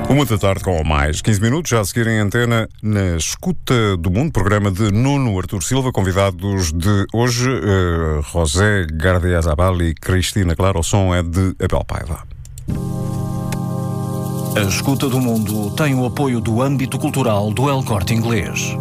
Uma da tarde com mais 15 minutos, já a seguir em antena na Escuta do Mundo, programa de Nuno Artur Silva, convidados de hoje, José Gardiazabal e Cristina Clara. O som é de Abel Paiva. A Escuta do Mundo tem o apoio do âmbito cultural do El Corte Inglês.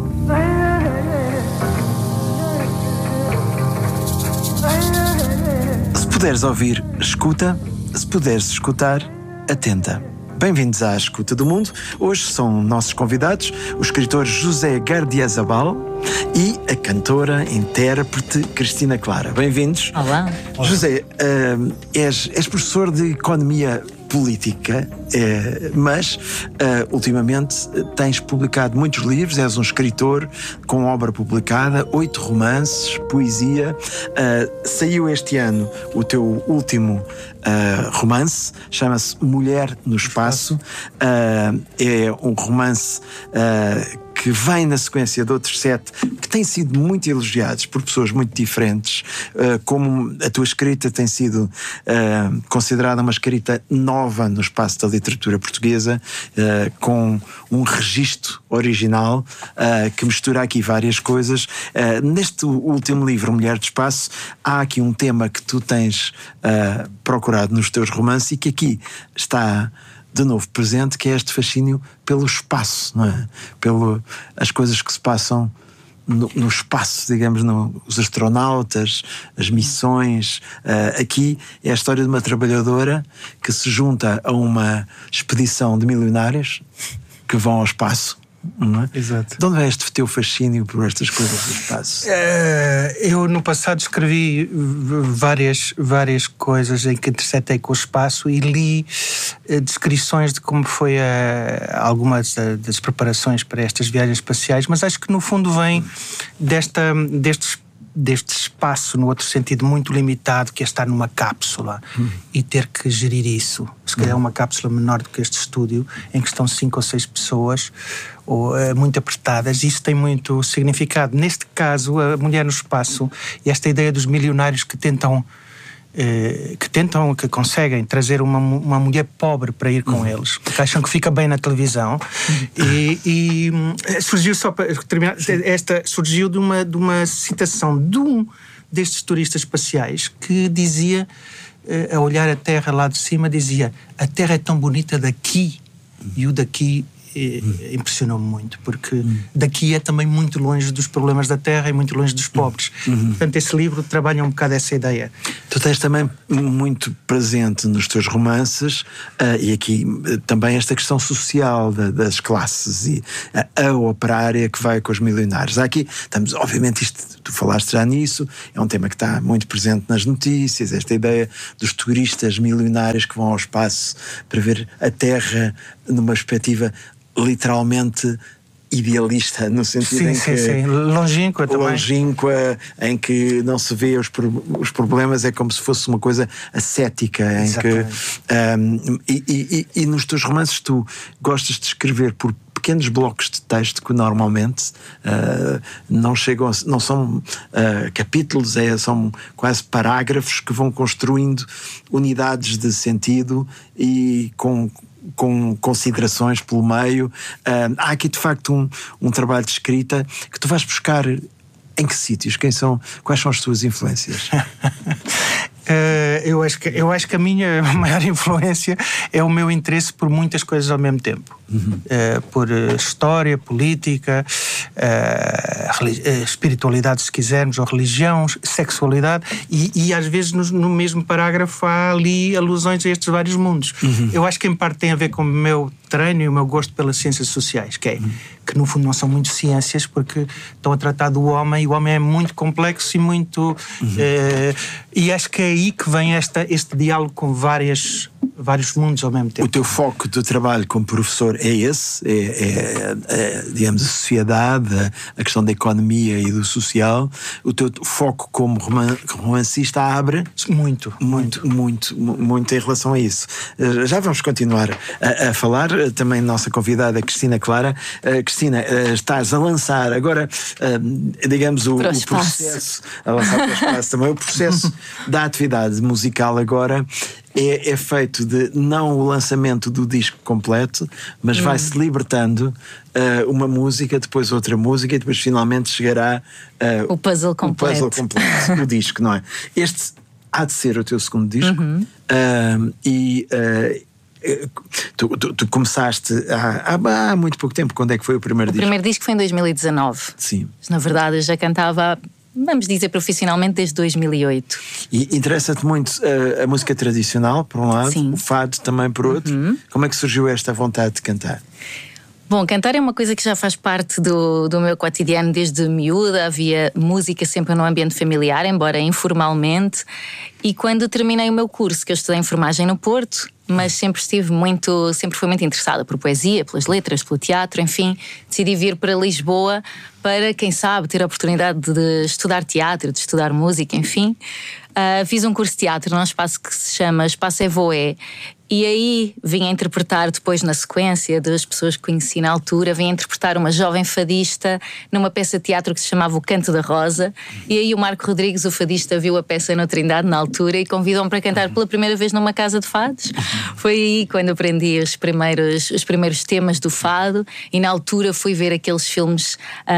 Se puderes ouvir, escuta. Se puderes escutar, atenta. Bem-vindos à Escuta do Mundo. Hoje são nossos convidados o escritor José Gardiazabal e a cantora, intérprete Cristina Clara. Bem-vindos. Olá. José, és professor de Economia Política, mas ultimamente tens publicado muitos livros, és um escritor com obra publicada, 8 romances, poesia. Saiu este ano o teu último romance, chama-se Mulher no Espaço. É um romance que vem na sequência de outros 7 que têm sido muito elogiados por pessoas muito diferentes, como a tua escrita tem sido considerada uma escrita nova no espaço da literatura portuguesa, com um registro original que mistura aqui várias coisas. Neste último livro, Mulher do Espaço, há aqui um tema que tu tens procurado nos teus romances e que aqui está de novo presente, que é este fascínio pelo espaço, não é? As coisas que se passam no espaço, digamos, os astronautas, as missões. Aqui é a história de uma trabalhadora que se junta a uma expedição de milionários que vão ao espaço. Não é? Exato. De onde vem este teu fascínio por estas coisas do espaço? Eu no passado escrevi várias coisas em que interceptei com o espaço e li descrições de como foi algumas das preparações para estas viagens espaciais, mas acho que no fundo vem deste espaço, no outro sentido, muito limitado, que é estar numa cápsula e ter que gerir isso. Se calhar uma cápsula menor do que este estúdio, em que estão 5 ou 6 pessoas, muito apertadas. Isso tem muito significado. Neste caso, a Mulher no Espaço e esta ideia dos milionários que conseguem trazer uma mulher pobre para ir com eles, porque acham que fica bem na televisão. E surgiu, só para terminar, surgiu de uma citação de destes turistas espaciais que dizia, a olhar a Terra lá de cima, dizia: a Terra é tão bonita daqui. E o daqui impressionou-me muito, porque daqui é também muito longe dos problemas da Terra e muito longe dos pobres. Portanto, esse livro trabalha um bocado essa ideia. Tu tens também muito presente nos teus romances, e aqui também esta questão social das classes e a operária que vai com os milionários. Aqui estamos, obviamente, tu falaste já nisso, é um tema que está muito presente nas notícias, esta ideia dos turistas milionários que vão ao espaço para ver a Terra numa perspectiva literalmente idealista, no sentido em que... Sim. Longínqua também. Longínqua, em que não se vê os problemas, é como se fosse uma coisa ascética, em que... E nos teus romances tu gostas de escrever por pequenos blocos de texto que normalmente não são capítulos, são quase parágrafos que vão construindo unidades de sentido e com considerações pelo meio. Há aqui de facto um trabalho de escrita que tu vais buscar em que sítios? Quais são as tuas influências? Eu acho que a minha maior influência é o meu interesse por muitas coisas ao mesmo tempo. Por história, política, espiritualidade, se quisermos, ou religião, sexualidade, e às vezes no mesmo parágrafo há ali alusões a estes vários mundos. Eu acho que em parte tem a ver com o meu treino e o meu gosto pelas ciências sociais, que no fundo não são muito ciências, porque estão a tratar do homem, e o homem é muito complexo e muito... e acho que é aí que vem este diálogo com vários mundos ao mesmo tempo. O teu foco do trabalho como professor é esse? Digamos, a sociedade, a questão da economia e do social. O teu foco como romancista abre muito em relação a isso. Já vamos continuar a falar. Também nossa convidada, Cristina Clara. Cristina, estás a lançar agora, digamos, o processo, a lançar para o espaço também, o processo da atividade musical agora é feito de não o lançamento do disco completo, mas vai-se libertando uma música, depois outra música, e depois finalmente chegará o puzzle completo. O disco, não é? Este há de ser o teu segundo disco. Tu começaste há muito pouco tempo. Quando é que foi o primeiro disco? O primeiro disco foi em 2019. Sim. Na verdade, eu já cantava, vamos dizer, profissionalmente desde 2008. E interessa-te muito a música tradicional, por um lado, Sim. o fado também por outro. Como é que surgiu esta vontade de cantar? Bom, cantar é uma coisa que já faz parte do meu cotidiano desde miúda. Havia música sempre no ambiente familiar, embora informalmente. E quando terminei o meu curso, que eu estudei enfermagem no Porto, mas sempre fui muito interessada por poesia, pelas letras, pelo teatro, enfim, decidi vir para Lisboa para, quem sabe, ter a oportunidade de estudar teatro, de estudar música, enfim. Fiz um curso de teatro num espaço que se chama Espaço Evoé. E aí vim a interpretar, depois na sequência das pessoas que conheci na altura, vim a interpretar uma jovem fadista numa peça de teatro que se chamava O Canto da Rosa. E aí o Marco Rodrigues, o fadista, viu a peça na Trindade na altura e convidou-me para cantar pela primeira vez numa casa de fados. Foi aí quando aprendi os primeiros temas do fado, e na altura fui ver aqueles filmes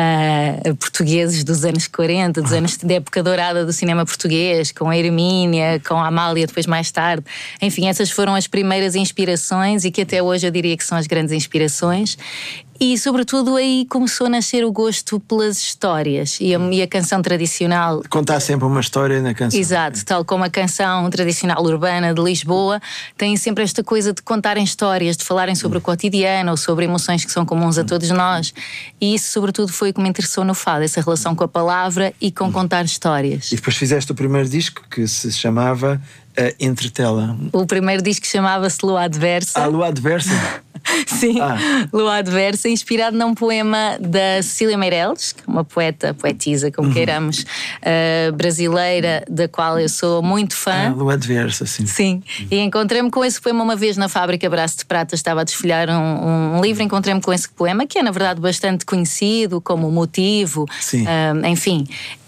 portugueses dos anos 40, da época dourada do cinema português, com a Hermínia, com a Amália, depois mais tarde. Enfim, essas foram as primeiras inspirações, e que até hoje eu diria que são as grandes inspirações. E sobretudo aí começou a nascer o gosto pelas histórias e a canção tradicional. Contar sempre uma história na canção. Exato, tal como a canção tradicional urbana de Lisboa tem sempre esta coisa de contarem histórias, de falarem sobre o cotidiano ou sobre emoções que são comuns a todos nós. E isso sobretudo foi o que me interessou no fado, essa relação com a palavra e com contar histórias. E depois fizeste o primeiro disco que se chamava Entretela. O primeiro disco chamava-se Lua Adversa. Lua Adversa? Sim, Lua Adversa, inspirado num poema da Cecília Meirelles, que é uma poetisa, como queiramos, brasileira, da qual eu sou muito fã. Lua Adversa, sim. Sim, e encontrei-me com esse poema uma vez na fábrica Braço de Prata. Estava a desfolhar um livro, encontrei-me com esse poema, que é na verdade bastante conhecido como motivo, enfim.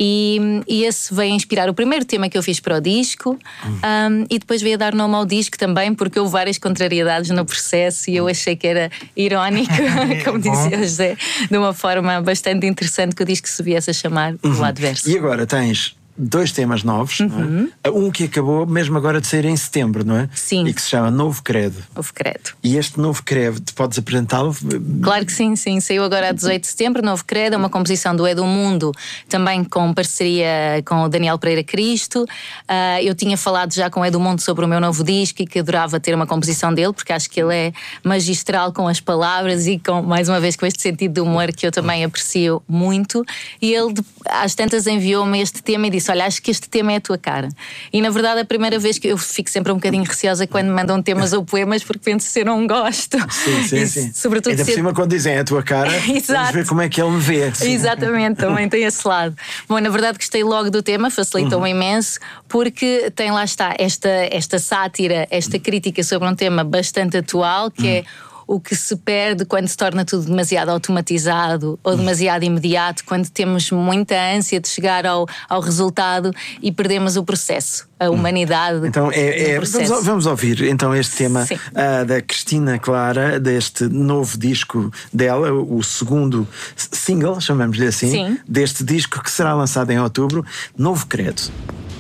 E esse veio inspirar o primeiro tema que eu fiz para o disco, e depois veio a dar nome ao disco também, porque houve várias contrariedades no processo e eu achei que era irónico, como dizia o José, de uma forma bastante interessante, que o disco se viesse a chamar O Adverso. E agora tens 2 temas novos, não é? Um que acabou mesmo agora de sair em setembro, não é? Sim. E que se chama Novo Credo. Novo Credo. E este Novo Credo, podes apresentá-lo? Claro que sim, sim. Saiu agora a 18 de setembro, Novo Credo, é uma composição do Edmundo, também com parceria com o Daniel Pereira Cristo. Eu tinha falado já com o Edmundo sobre o meu novo disco e que adorava ter uma composição dele, porque acho que ele é magistral com as palavras e com, mais uma vez, com este sentido de humor que eu também aprecio muito. E ele, às tantas, enviou-me este tema e disse: olha, acho que este tema é a tua cara. E na verdade a primeira vez que eu fico sempre um bocadinho receosa quando me mandam temas ou poemas, porque penso se eu não gosto. Sim. Sobretudo ainda por cima quando dizem é a tua cara, vamos ver como é que ele me vê. Exatamente, também tem esse lado. Bom, na verdade gostei logo do tema, facilitou-me imenso, porque tem, lá está, esta sátira, esta crítica sobre um tema bastante atual, que é o que se perde quando se torna tudo demasiado automatizado ou demasiado imediato, quando temos muita ânsia de chegar ao resultado e perdemos o processo, a humanidade. Então vamos ouvir então este tema da Cristina Clara, deste novo disco dela, o segundo single, chamamos-lhe assim, deste disco que será lançado em outubro, Novo Credo.